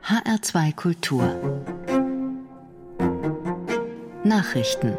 HR2 Kultur Nachrichten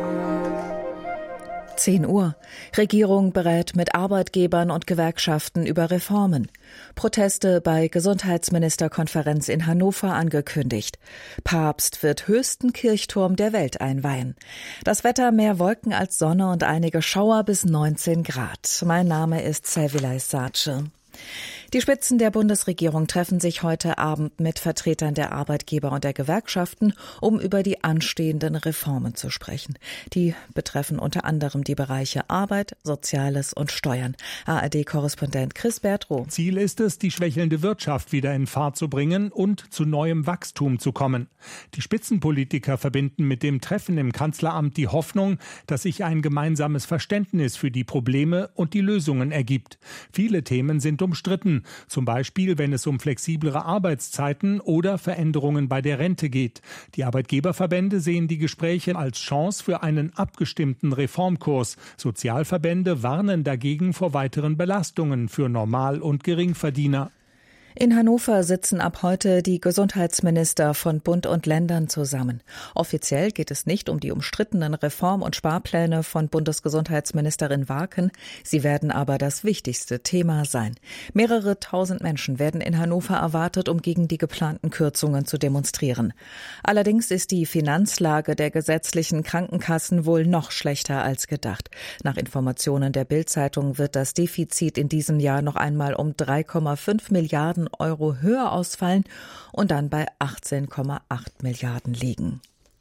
10 Uhr. Regierung berät mit Arbeitgebern und Gewerkschaften über Reformen. Proteste bei Gesundheitsministerkonferenz in Hannover angekündigt. Papst wird höchsten Kirchturm der Welt einweihen. Das Wetter: mehr Wolken als Sonne und einige Schauer bis 19 Grad. Mein Name ist Sevilay Sace. Die Spitzen der Bundesregierung treffen sich heute Abend mit Vertretern der Arbeitgeber und der Gewerkschaften, um über die anstehenden Reformen zu sprechen. Die betreffen unter anderem die Bereiche Arbeit, Soziales und Steuern. ARD-Korrespondent Chris Bertrow. Ziel ist es, die schwächelnde Wirtschaft wieder in Fahrt zu bringen und zu neuem Wachstum zu kommen. Die Spitzenpolitiker verbinden mit dem Treffen im Kanzleramt die Hoffnung, dass sich ein gemeinsames Verständnis für die Probleme und die Lösungen ergibt. Viele Themen sind umstritten. Zum Beispiel, wenn es um flexiblere Arbeitszeiten oder Veränderungen bei der Rente geht. Die Arbeitgeberverbände sehen die Gespräche als Chance für einen abgestimmten Reformkurs. Sozialverbände warnen dagegen vor weiteren Belastungen für Normal- und Geringverdiener. In Hannover sitzen ab heute die Gesundheitsminister von Bund und Ländern zusammen. Offiziell geht es nicht um die umstrittenen Reform- und Sparpläne von Bundesgesundheitsministerin Warken. Sie werden aber das wichtigste Thema sein. Mehrere tausend Menschen werden in Hannover erwartet, um gegen die geplanten Kürzungen zu demonstrieren. Allerdings ist die Finanzlage der gesetzlichen Krankenkassen wohl noch schlechter als gedacht. Nach Informationen der Bild-Zeitung wird das Defizit in diesem Jahr noch einmal um 3,5 Milliarden Euro höher ausfallen und dann bei 18,8 Milliarden liegen.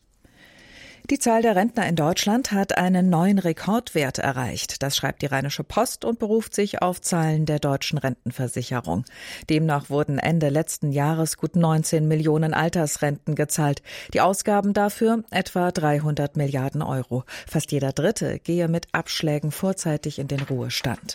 Die Zahl der Rentner in Deutschland hat einen neuen Rekordwert erreicht. Das schreibt die Rheinische Post und beruft sich auf Zahlen der Deutschen Rentenversicherung. Demnach wurden Ende letzten Jahres gut 19 Millionen Altersrenten gezahlt. Die Ausgaben dafür etwa 300 Milliarden Euro. Fast jeder Dritte gehe mit Abschlägen vorzeitig in den Ruhestand.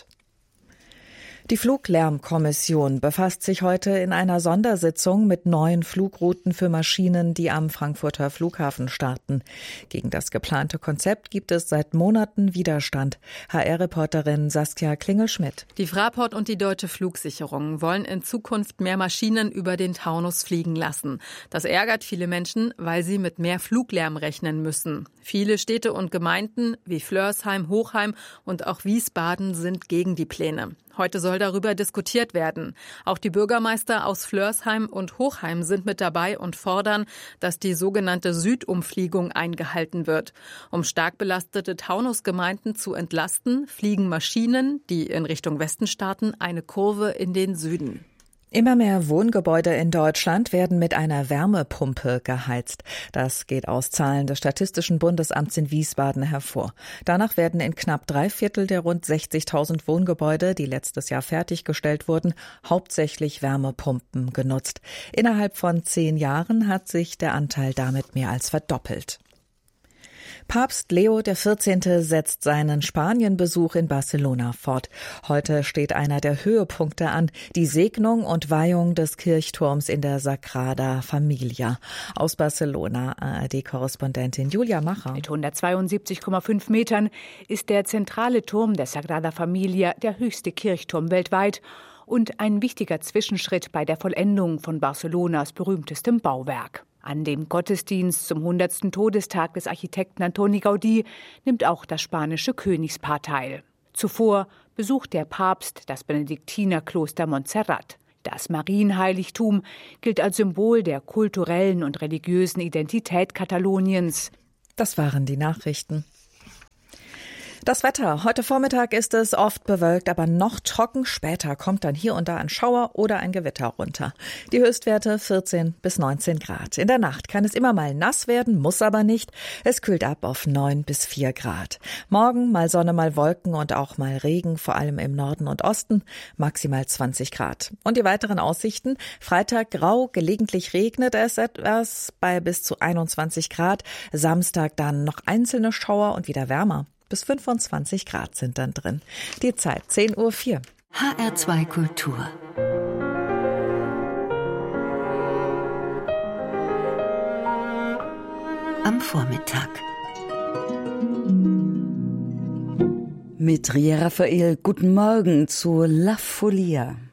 Die Fluglärmkommission befasst sich heute in einer Sondersitzung mit neuen Flugrouten für Maschinen, die am Frankfurter Flughafen starten. Gegen das geplante Konzept gibt es seit Monaten Widerstand. HR-Reporterin Saskia Klingel-Schmidt. Die Fraport und die Deutsche Flugsicherung wollen in Zukunft mehr Maschinen über den Taunus fliegen lassen. Das ärgert viele Menschen, weil sie mit mehr Fluglärm rechnen müssen. Viele Städte und Gemeinden wie Flörsheim, Hochheim und auch Wiesbaden sind gegen die Pläne. Heute soll darüber diskutiert werden. Auch die Bürgermeister aus Flörsheim und Hochheim sind mit dabei und fordern, dass die sogenannte Südumfliegung eingehalten wird. Um stark belastete Taunusgemeinden zu entlasten, fliegen Maschinen, die in Richtung Westen starten, eine Kurve in den Süden. Immer mehr Wohngebäude in Deutschland werden mit einer Wärmepumpe geheizt. Das geht aus Zahlen des Statistischen Bundesamts in Wiesbaden hervor. Danach werden in knapp 3/4 der rund 60.000 Wohngebäude, die letztes Jahr fertiggestellt wurden, hauptsächlich Wärmepumpen genutzt. Innerhalb von 10 Jahren hat sich der Anteil damit mehr als verdoppelt. Papst Leo XIV. Setzt seinen Spanienbesuch in Barcelona fort. Heute steht einer der Höhepunkte an, die Segnung und Weihung des Kirchturms in der Sagrada Familia. Aus Barcelona ARD-Korrespondentin Julia Macher. Mit 172,5 Metern ist der zentrale Turm der Sagrada Familia der höchste Kirchturm weltweit und ein wichtiger Zwischenschritt bei der Vollendung von Barcelonas berühmtestem Bauwerk. An dem Gottesdienst zum 100. Todestag des Architekten Antoni Gaudí nimmt auch das spanische Königspaar teil. Zuvor besucht der Papst das Benediktinerkloster Montserrat. Das Marienheiligtum gilt als Symbol der kulturellen und religiösen Identität Kataloniens. Das waren die Nachrichten. Das Wetter. Heute Vormittag ist es oft bewölkt, aber noch trocken. Später kommt dann hier und da ein Schauer oder ein Gewitter runter. Die Höchstwerte 14 bis 19 Grad. In der Nacht kann es immer mal nass werden, muss aber nicht. Es kühlt ab auf 9 bis 4 Grad. Morgen mal Sonne, mal Wolken und auch mal Regen, vor allem im Norden und Osten, maximal 20 Grad. Und die weiteren Aussichten: Freitag grau, gelegentlich regnet es etwas bei bis zu 21 Grad. Samstag dann noch einzelne Schauer und wieder wärmer. Bis 25 Grad sind dann drin. Die Zeit 10:04 Uhr. HR2 Kultur. Am Vormittag. Mit Ria Raphael, guten Morgen zu La Folia.